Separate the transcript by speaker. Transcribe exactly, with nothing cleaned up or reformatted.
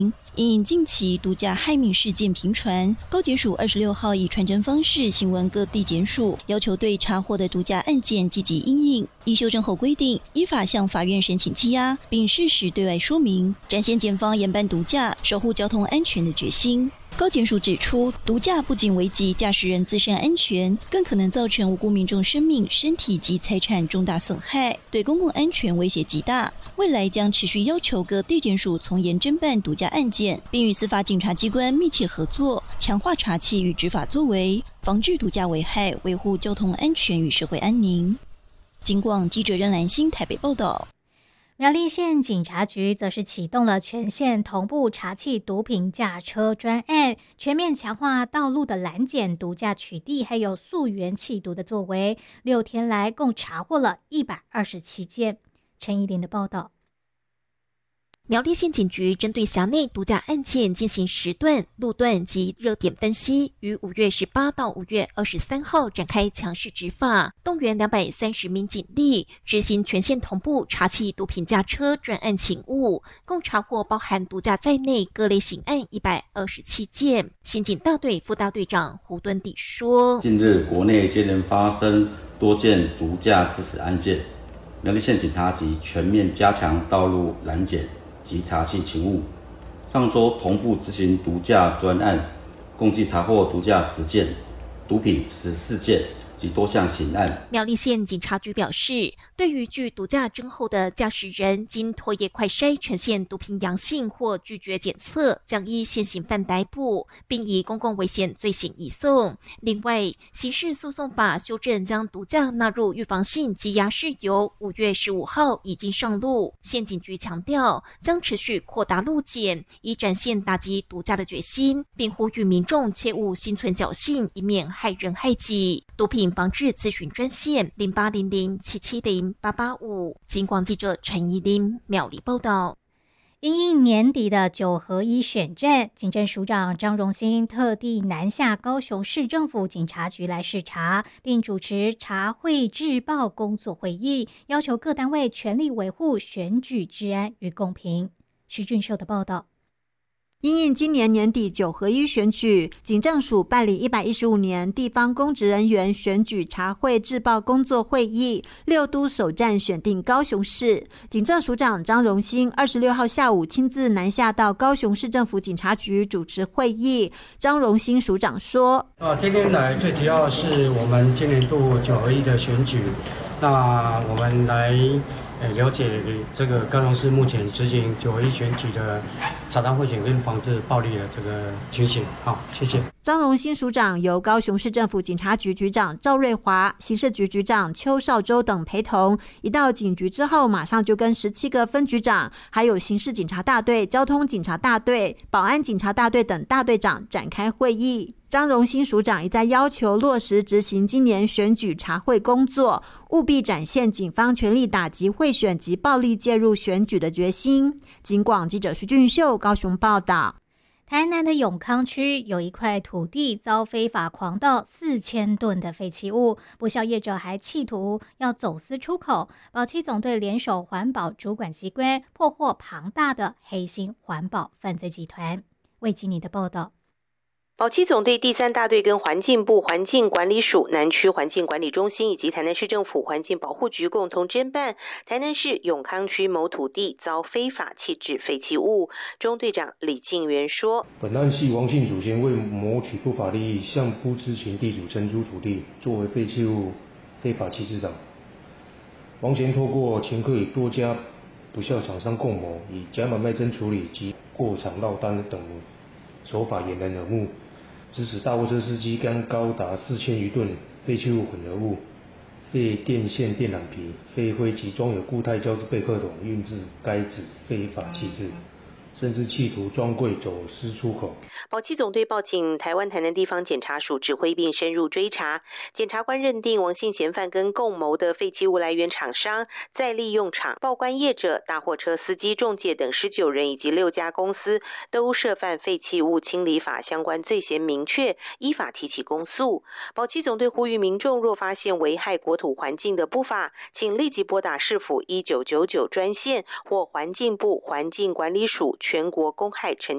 Speaker 1: 因应近期毒驾害命事件频传，高检署二十六号以传真方式询问各地检署，要求对查获的毒驾案件积极因应。依修正后规定，依法向法院申请羁押，并适时对外说明，展现检方严办毒驾、守护交通安全的决心。高检署指出，毒驾不仅危及驾驶人自身安全，更可能造成无辜民众生命、身体及财产重大损害，对公共安全威胁极大。未来将持续要求各地检署从严侦办毒驾案件，并与司法警察机关密切合作，强化查缉与执法作为，防治毒驾危害，维护交通安全与社会安宁。警广记者任兰心台北报道。
Speaker 2: 苗栗县警察局则是启动了全县同步查缉毒品驾车专案，全面强化道路的拦检、毒驾取缔，还有溯源弃毒的作为。六天来共查获了一百二十七件。陈怡玲的报道。
Speaker 3: 苗栗县警局针对辖内毒驾案件进行时段、路段及热点分析，于五月十八到五月二十三号展开强势执法，动员两百三十名警力，执行全县同步查缉毒品驾车专案勤务，共查获包含毒驾在内各类刑案一百二十七件。刑警大队副大队长胡敦底说：
Speaker 4: 近日国内接连发生多件毒驾致死案件，苗栗县警察局全面加强道路拦检及查缉勤务，上周同步执行毒驾专案，共计查获毒驾十件、毒品十四件及多项刑案。
Speaker 3: 苗栗县警察局表示，对于具毒驾证后的驾驶人，经唾液快筛呈现毒品阳性或拒绝检测，将依现行犯逮捕，并以公共危险罪嫌移送。另外，刑事诉讼法修正将毒驾纳入预防性羁押事由，五月十五号已经上路。县警局强调，将持续扩大路检，以展现打击毒驾的决心，并呼吁民众切勿心存侥幸，以免害人害己。毒品防治咨询专线零八零零七七零八八五。警广记者陈怡琳苗栗报道。
Speaker 2: 因应年底的九合一选战，警政署长张荣兴特地南下高雄市政府警察局来视察，并主持查汇治暴工作会议，要求各单位全力维护选举治安与公平。徐俊秀的报道。
Speaker 5: 因应今年年底九合一选举，警政署办理一百一十五年地方公职人员选举查汇治暴工作会议，六都首站选定高雄市。警政署长张荣兴二十六号下午亲自南下到高雄市政府警察局主持会议。张荣兴署长说：
Speaker 6: 啊，今天来最主要是我们今年度九合一的选举，那我们来了解这个高雄市目前执行九合一选举的查赃贿选跟防治暴力的这个情形。好，谢谢。
Speaker 5: 张荣兴署长由高雄市政府警察局局长赵瑞华、刑事局局长邱少洲等陪同，一到警局之后，马上就跟十七个分局长，还有刑事警察大队、交通警察大队、保安警察大队等大队长展开会议。张荣兴署长一再要求落实执行今年选举查汇工作，务必展现警方全力打击贿选及暴力介入选举的决心。警广记者徐俊秀高雄报道。
Speaker 2: 台南的永康区有一块土地遭非法狂盗四千吨的废弃物，不肖业者还企图要走私出口。保七总队联手环保主管机关，破获庞大的黑心环保犯罪集团。魏吉尼的报道。
Speaker 7: 保七总队第三大队跟环境部环境管理署南区环境管理中心以及台南市政府环境保护局共同侦办台南市永康区某土地遭非法弃置废弃物。中队长李敬元说：
Speaker 8: 本案系王姓祖先为谋取不法利益，向不知情地主承租土地作为废弃物非法弃置场。王贤透过前科与多家不肖厂商共谋，以假买卖真处理及过场落单等手法掩人耳目，指使大货车司机将高达四千余吨废弃物混合物、废电线电缆皮、废灰及装有固态胶之备客桶运至该址非法弃置，甚至企图专柜走私出口。
Speaker 7: 保七总队报请台湾台南地方检察署指挥并深入追查，检察官认定王姓嫌犯跟共谋的废弃物来源厂商、再利用厂、报关业者、大货车司机、仲介等十九人以及六家公司都涉犯废弃物清理法相关罪嫌明确，依法提起公诉。保七总队呼吁民众若发现危害国土环境的不法，请立即拨打市府一九九九专线或环境部环境管理署全国公害陈